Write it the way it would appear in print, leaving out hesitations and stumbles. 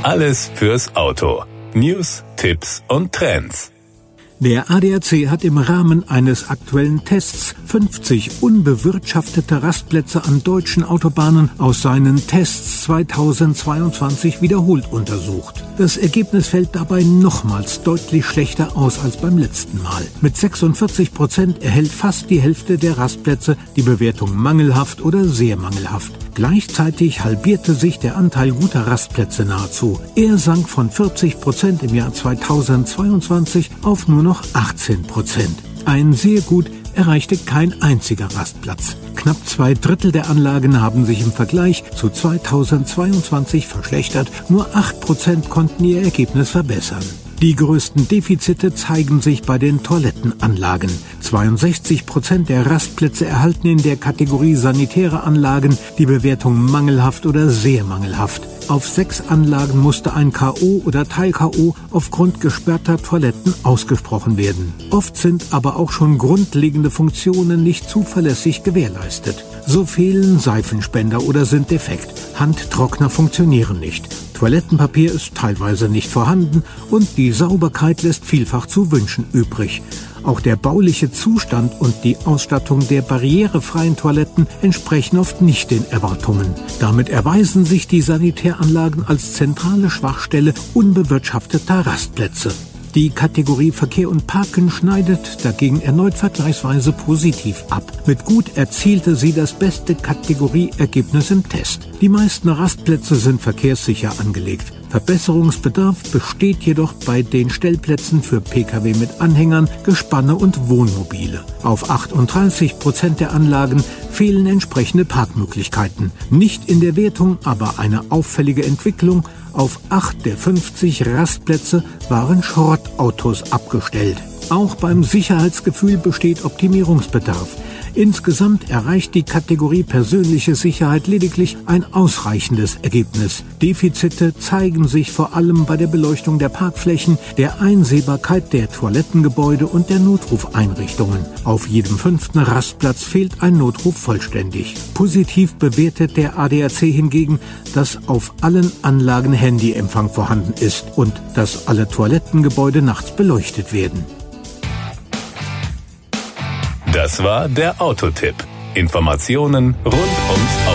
Alles fürs Auto. News, Tipps und Trends. Der ADAC hat im Rahmen eines aktuellen Tests 50 unbewirtschaftete Rastplätze an deutschen Autobahnen aus seinen Tests 2022 wiederholt untersucht. Das Ergebnis fällt dabei nochmals deutlich schlechter aus als beim letzten Mal. Mit 46% erhält fast die Hälfte der Rastplätze die Bewertung mangelhaft oder sehr mangelhaft. Gleichzeitig halbierte sich der Anteil guter Rastplätze nahezu. Er sank von 40% im Jahr 2022 auf nur noch 18%. Ein sehr gut erreichte kein einziger Rastplatz. Knapp 2/3 der Anlagen haben sich im Vergleich zu 2022 verschlechtert. Nur 8% konnten ihr Ergebnis verbessern. Die größten Defizite zeigen sich bei den Toilettenanlagen. 62% der Rastplätze erhalten in der Kategorie sanitäre Anlagen die Bewertung mangelhaft oder sehr mangelhaft. Auf 6 Anlagen musste ein K.O. oder Teil-K.O. aufgrund gesperrter Toiletten ausgesprochen werden. Oft sind aber auch schon grundlegende Funktionen nicht zuverlässig gewährleistet. So fehlen Seifenspender oder sind defekt. Handtrockner funktionieren nicht. Toilettenpapier ist teilweise nicht vorhanden und die Sauberkeit lässt vielfach zu wünschen übrig. Auch der bauliche Zustand und die Ausstattung der barrierefreien Toiletten entsprechen oft nicht den Erwartungen. Damit erweisen sich die Sanitäranlagen als zentrale Schwachstelle unbewirtschafteter Rastplätze. Die Kategorie Verkehr und Parken schneidet dagegen erneut vergleichsweise positiv ab. Mit gut erzielte sie das beste Kategorieergebnis im Test. Die meisten Rastplätze sind verkehrssicher angelegt. Verbesserungsbedarf besteht jedoch bei den Stellplätzen für Pkw mit Anhängern, Gespanne und Wohnmobile. Auf 38% der Anlagen fehlen entsprechende Parkmöglichkeiten. Nicht in der Wertung, aber eine auffällige Entwicklung. Auf 8 der 50 Rastplätze waren Schrottautos abgestellt. Auch beim Sicherheitsgefühl besteht Optimierungsbedarf. Insgesamt erreicht die Kategorie persönliche Sicherheit lediglich ein ausreichendes Ergebnis. Defizite zeigen sich vor allem bei der Beleuchtung der Parkflächen, der Einsehbarkeit der Toilettengebäude und der Notrufeinrichtungen. Auf jedem 5. Rastplatz fehlt ein Notruf vollständig. Positiv bewertet der ADAC hingegen, dass auf allen Anlagen Handyempfang vorhanden ist und dass alle Toilettengebäude nachts beleuchtet werden. Das war der Autotipp. Informationen rund ums Auto.